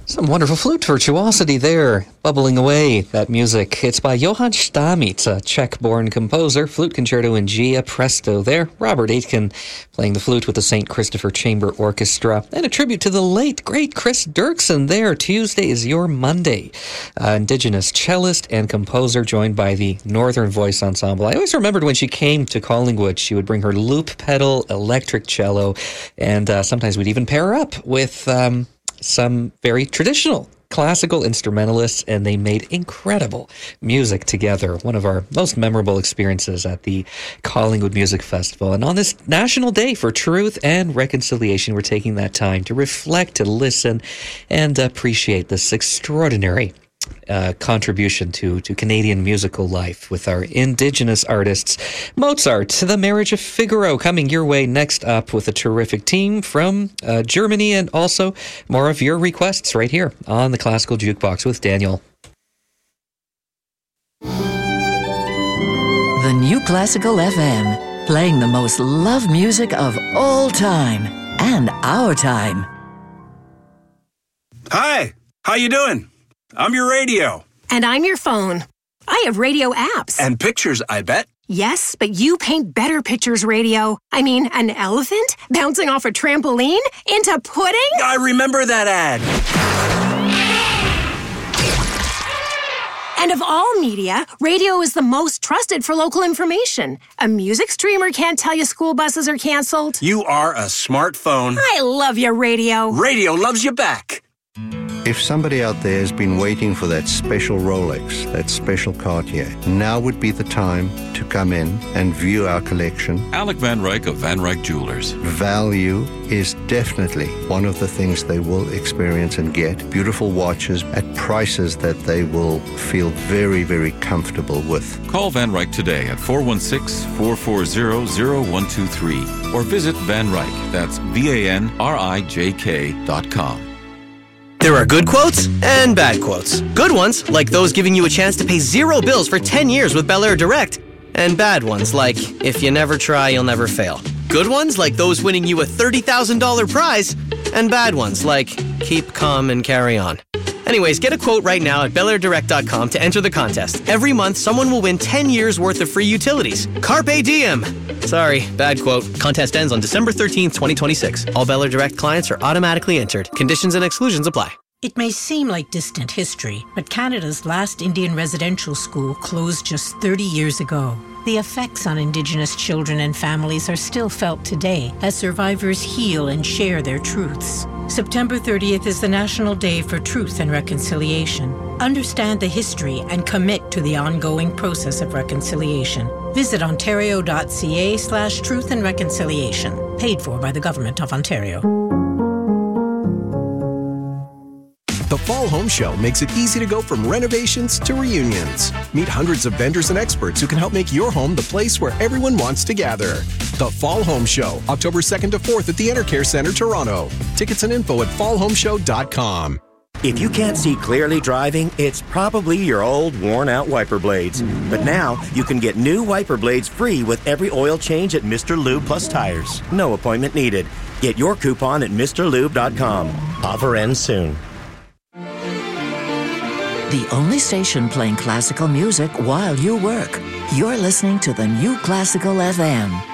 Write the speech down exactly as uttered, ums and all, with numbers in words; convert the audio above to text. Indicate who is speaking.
Speaker 1: Some wonderful flute virtuosity there, bubbling away, that music. It's by Johann Stamitz, a Czech-born composer. Flute Concerto in G, presto there. Robert Aitken playing the flute with the Saint Christopher Chamber Orchestra. And a tribute to the late, great Chris Dirksen there. Tuesday is your Monday. Uh, Indigenous cellist and composer joined by the Northern Voice Ensemble. I always remembered when she came to Collingwood, she would bring her loop pedal, electric cello, and uh, sometimes we'd even pair her up with... Um, some very traditional classical instrumentalists, and they made incredible music together. One of our most memorable experiences at the Collingwood Music Festival. And on this National Day for Truth and Reconciliation, we're taking that time to reflect, to listen, and appreciate this extraordinary Uh, contribution to, to Canadian musical life with our Indigenous artists. Mozart, The Marriage of Figaro, coming your way next up with a terrific team from uh, Germany, and also more of your requests right here on the Classical Jukebox with Daniel.
Speaker 2: The New Classical F M, playing the most loved music of all time and our time.
Speaker 3: Hi, how you doing? I'm your radio.
Speaker 4: And I'm your phone. I have radio apps.
Speaker 3: And pictures, I bet.
Speaker 4: Yes, but you paint better pictures, radio. I mean, an elephant bouncing off a trampoline into pudding?
Speaker 3: I remember that ad.
Speaker 4: And of all media, radio is the most trusted for local information. A music streamer can't tell you school buses are canceled.
Speaker 3: You are a smartphone.
Speaker 4: I love your radio.
Speaker 3: Radio loves you back.
Speaker 5: If somebody out there has been waiting for that special Rolex, that special Cartier, now would be the time to come in and view our collection.
Speaker 6: Alec Van Ryk of Van Ryk Jewelers.
Speaker 5: Value is definitely one of the things they will experience and get. Beautiful watches at prices that they will feel very, very comfortable with.
Speaker 6: Call Van Ryk today at four one six, four four zero, zero one two three or visit Van Ryk, that's V A N R I J K dot com.
Speaker 7: There are good quotes and bad quotes. Good ones, like those giving you a chance to pay zero bills for ten years with Bel Air Direct. And bad ones, like, if you never try, you'll never fail. Good ones, like those winning you a thirty thousand dollars prize. And bad ones, like, keep calm and carry on. Anyways, get a quote right now at Bel Air Direct dot com to enter the contest. Every month, someone will win ten years worth of free utilities. Carpe diem! Sorry, bad quote. Contest ends on December thirteenth, twenty twenty-six. All Bel Air Direct clients are automatically entered. Conditions and exclusions apply.
Speaker 8: It may seem like distant history, but Canada's last Indian residential school closed just thirty years ago. The effects on Indigenous children and families are still felt today as survivors heal and share their truths. September thirtieth is the National Day for Truth and Reconciliation. Understand the history and commit to the ongoing process of reconciliation. Visit ontario.ca slash truth and reconciliation. Paid for by the Government of Ontario.
Speaker 9: The Fall Home Show makes it easy to go from renovations to reunions. Meet hundreds of vendors and experts who can help make your home the place where everyone wants to gather. The Fall Home Show, October second to fourth at the Intercare Centre, Toronto. Tickets and info at fall home show dot com.
Speaker 10: If you can't see clearly driving, it's probably your old, worn-out wiper blades. But now, you can get new wiper blades free with every oil change at Mister Lube Plus Tires. No appointment needed. Get your coupon at Mr Lube dot com. Offer ends soon.
Speaker 2: The only station playing classical music while you work. You're listening to the New Classical F M.